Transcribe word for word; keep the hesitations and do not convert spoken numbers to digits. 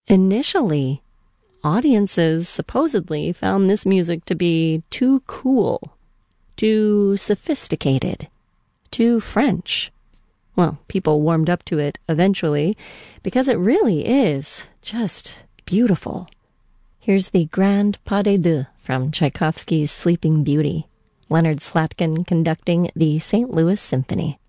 Initially, audiences supposedly found this music to be too cool, too sophisticated, too French. Well, people warmed up to it eventually because it really is just beautiful. Here's the Grand Pas de Deux from Tchaikovsky's Sleeping Beauty, Leonard Slatkin conducting the Saint Louis Symphony.